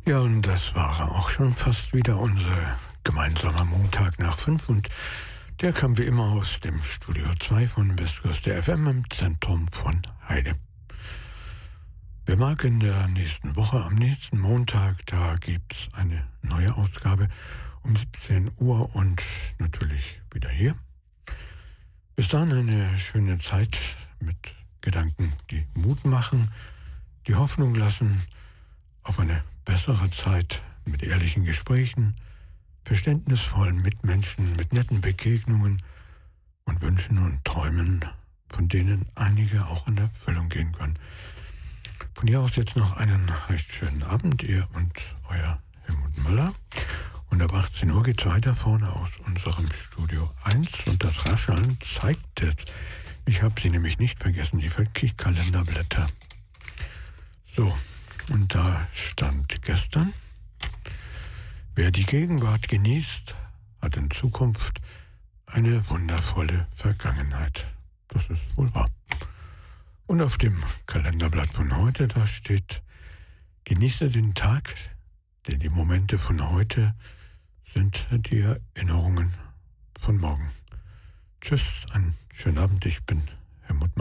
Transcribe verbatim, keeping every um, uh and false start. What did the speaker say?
Ja, und das war auch schon fast wieder unser gemeinsamer Montag nach fünf und der kam wie immer aus dem Studio zwei von Westküste F M im Zentrum von Heide. Wer mag, in der nächsten Woche, am nächsten Montag, da gibt's eine neue Ausgabe um siebzehn Uhr und natürlich wieder hier. Bis dahin eine schöne Zeit mit Gedanken, die Mut machen, die Hoffnung lassen auf eine bessere Zeit mit ehrlichen Gesprächen, verständnisvollen Mitmenschen, mit netten Begegnungen und Wünschen und Träumen, von denen einige auch in Erfüllung gehen können. Von hier aus jetzt noch einen recht schönen Abend, ihr und euer Helmut Müller. Und ab achtzehn Uhr geht's weiter vorne aus unserem Studio eins und das Rascheln zeigt es. Ich habe sie nämlich nicht vergessen, die Kalenderblätter. So, und da stand gestern: Wer die Gegenwart genießt, hat in Zukunft eine wundervolle Vergangenheit. Das ist wohl wahr. Und auf dem Kalenderblatt von heute, da steht: Genieße den Tag, denn die Momente von heute sind die Erinnerungen von morgen. Tschüss, einen schönen Abend, ich bin Helmut Müller.